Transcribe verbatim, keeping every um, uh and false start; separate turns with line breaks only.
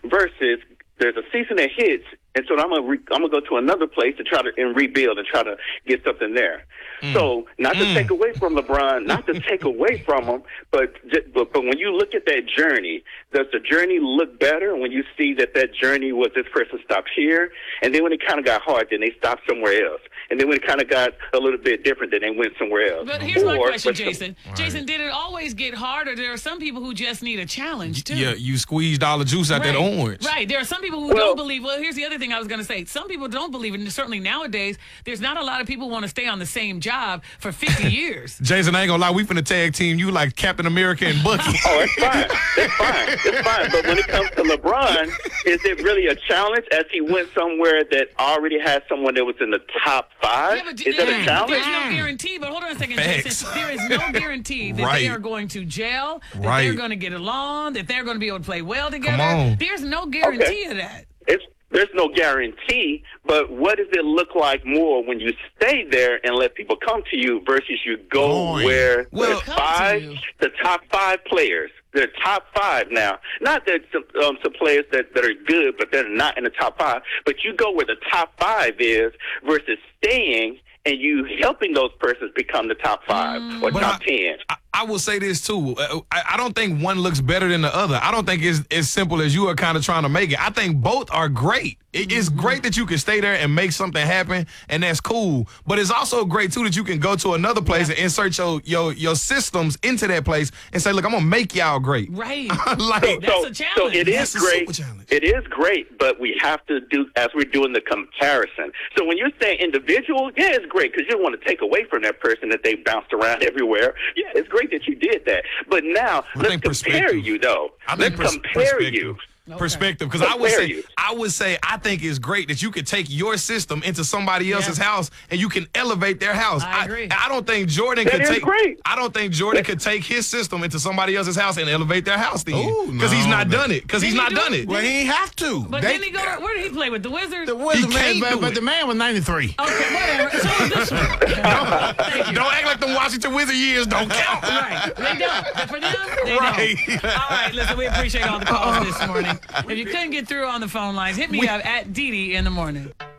versus there's a season that hits, and so I'm gonna re- I'm gonna go to another place to try to and rebuild and try to get something there. Mm. So not to mm. take away from LeBron, not to take away from him, but, but but when you look at that journey, does the journey look better when you see that that journey was this person stopped here, and then when it kind of got hard, then they stopped somewhere else, and then when it kind of got a little bit different, then they went somewhere else.
But here's
or,
my question, Jason.
Right.
Jason, did it always get harder? There are some people who just need a challenge too.
Yeah, you squeezed all the juice out
right.
that orange.
Right. There are some people who
well,
don't believe. Well, here's the other thing I was going to say. Some people don't believe, and certainly nowadays, there's not a lot of people who want to stay on the same job for fifty years.
Jason, I ain't gonna lie, we finna tag team you like Captain America and Bucky.
Oh, it's fine. It's fine. It's fine. But when it comes to LeBron, is it really a challenge as he went somewhere that already had someone that was in the top five?
Yeah, but,
is that
yeah,
a challenge?
There's no guarantee, but hold on a second,
Facts.
Jason. There is no guarantee that
Right.
they are going to gel, that
Right.
they're going to get along, that they're going to be able to play well together.
Come on.
There's no guarantee
Okay.
of that.
It's There's no guarantee, but what does it look like more when you stay there and let people come to you versus you go
Going.
where
Well,
the
come to
five,
you.
the top five players, the top five now. Not that some, um, some players that, that are good, but they're not in the top five, but you go where the top five is versus staying and you helping those persons become the top five
Mm.
or
But
top
I-
ten.
I, I will say this too. Uh, I, I don't think one looks better than the other. I don't think it's as simple as you are kind of trying to make it. I think both are great. It, it's great that you can stay there and make something happen, and that's cool. But it's also great too that you can go to another place
Yeah.
and insert your, your your systems into that place and say, "Look, I'm gonna make y'all great."
Right.
like,
That's
so,
a challenge.
So it
That's
is
a
great.
super challenge.
It is great, but we have to do as we're doing the comparison. So when you're saying individual, yeah, it's great because you don't want to take away from that person that they bounced around everywhere. Yeah, it's great that you did that. But now
I
let's
think
compare
perspective.
you, though.
I
Let's
think pers-
compare
perspective.
you.
Perspective, because I would
Compare
say
you.
I would say I think it's great that you could take your system into somebody else's
Yeah.
house and you can elevate their house.
I agree.
I, don't think Jordan
That
could
is
take.
great.
I don't think Jordan could take his system into somebody else's house and elevate their house then,
Ooh,
because he's
no,
not
man.
done it. Because he's
Did he
not
do
done
it?
it.
Well, he ain't have to.
But
They-
didn't he go to, where did he play with? The Wizards?
the Wizard
He
man,
can't
but,
do
but
it.
the man was ninety-three.
Okay, whatever. So is this one. Thank you.
Don't act like the Washington Wizard years don't count.
Right. They don't. But for them, they
Right.
don't. All right, listen, we appreciate all the calls this morning. If you couldn't get through on the phone lines, hit me up at Dee Dee in the morning.